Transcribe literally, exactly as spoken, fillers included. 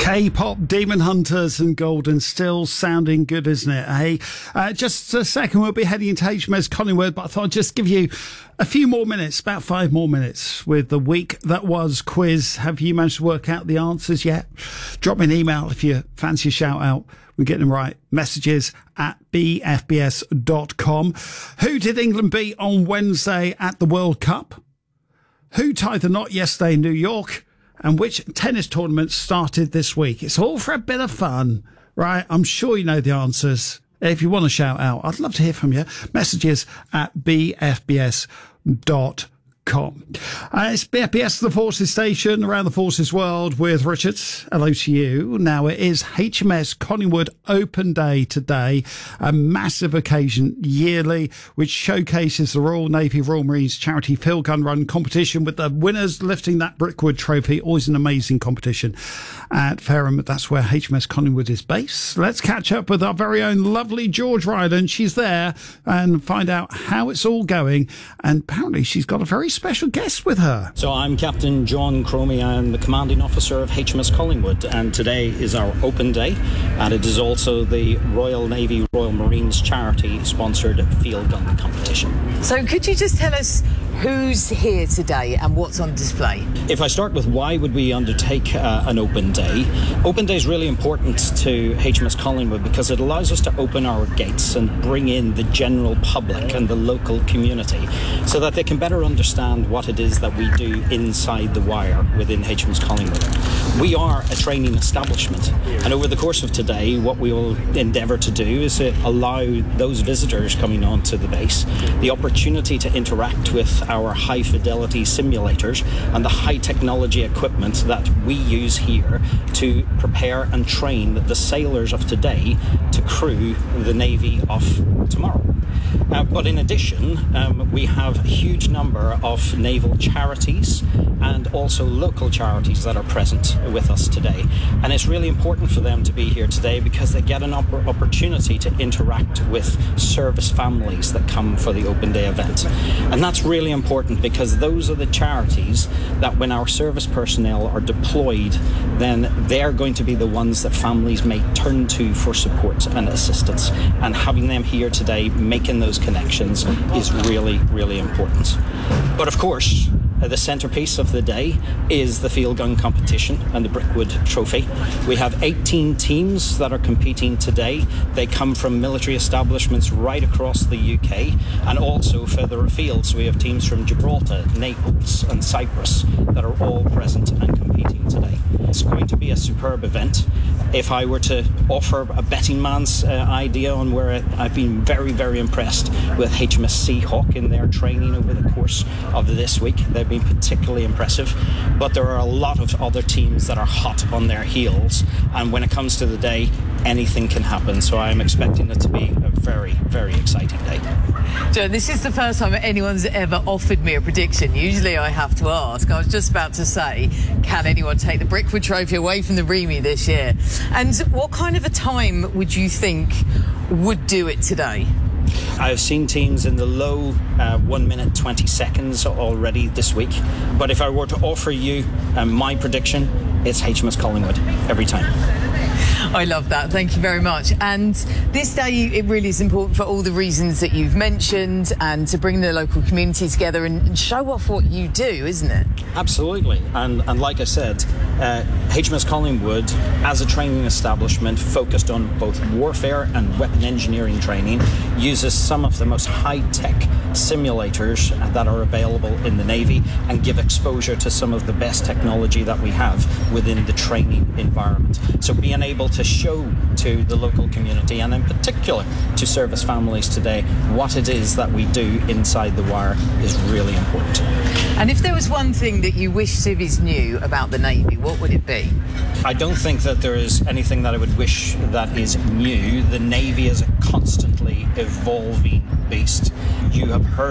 K-pop, Demon Hunters and Golden Still sounding good, isn't it? Hey, uh, just a second, we'll be heading into H M S Collingwood, but I thought I'd just give you a few more minutes, about five more minutes, with the week that was quiz. Have you managed to work out the answers yet? Drop me an email if you fancy a shout out. We get them right. Messages at b f b s dot com. Who did England beat on Wednesday at the World Cup? Who tied the knot yesterday in New York? And which tennis tournament started this week? It's all for a bit of fun, right? I'm sure you know the answers. If you want to shout out, I'd love to hear from you. Messages at b f b s dot com. Uh, it's B F B S, the Forces Station, around the Forces world with Richard. Hello to you. Now, it is H M S Collingwood Open Day today, a massive occasion yearly, which showcases the Royal Navy Royal Marines charity field gun run competition, with the winners lifting that Brickwood trophy. Always an amazing competition at Fareham. That's where H M S Collingwood is based. Let's catch up with our very own lovely George Ryland. She's there, and find out how it's all going. And apparently she's got a very special guest with her. So I'm Captain John Cromie. I'm the commanding officer of H M S Collingwood, and today is our open day, and it is also the Royal Navy Royal Marines charity sponsored field gun competition. So could you just tell us who's here today and what's on display? If I start with why would we undertake uh, an open day, open day is really important to H M S Collingwood because it allows us to open our gates and bring in the general public and the local community so that they can better understand what it is that we do inside the wire within H M S Collingwood. We are a training establishment, and over the course of today what we will endeavour to do is to allow those visitors coming onto the base the opportunity to interact with our high fidelity simulators and the high technology equipment that we use here to prepare and train the sailors of today to crew the Navy of tomorrow. Uh, but in addition, um, we have a huge number of naval charities and also local charities that are present with us today. And it's really important for them to be here today because they get an op- opportunity to interact with service families that come for the open day event. And that's really important because those are the charities that when our service personnel are deployed, then they're going to be the ones that families may turn to for support and assistance. And having them here today, making those connections is really, really important. But of course, the centrepiece of the day is the field gun competition and the Brickwood trophy. We have eighteen teams that are competing today. They come from military establishments right across the U K and also further afield. So we have teams from Gibraltar, Naples and Cyprus that are all present and competing today. It's going to be a superb event. If I were to offer a betting man's uh, idea on where I, I've been very, very impressed with H M S Seahawk in their training over the course of this week. They've been particularly impressive, but there are a lot of other teams that are hot on their heels, and when it comes to the day, anything can happen. So I'm expecting it to be a very, very exciting day. Joe, this is the first time anyone's ever offered me a prediction. Usually I have to ask. I was just about to say, can anyone take the Brickwood trophy away from the Remy this year? And what kind of a time would you think would do it today? I've seen teams in the low uh, one minute twenty seconds already this week. But if I were to offer you um, my prediction, it's H M S Collingwood every time. I love that. Thank you very much. And this day, it really is important for all the reasons that you've mentioned and to bring the local community together and show off what you do, isn't it? Absolutely. And, and like I said, uh, H M S Collingwood, as a training establishment focused on both warfare and weapon engineering training, uses some of the most high-tech simulators that are available in the Navy and give exposure to some of the best technology that we have within the training environment. So being able to show to the local community and in particular to service families today what it is that we do inside the wire is really important. And if there was one thing that you wish civvies knew about the Navy, what would it be? I don't think that there is anything that I would wish that is new. The Navy is a constantly evolving beast. You have heard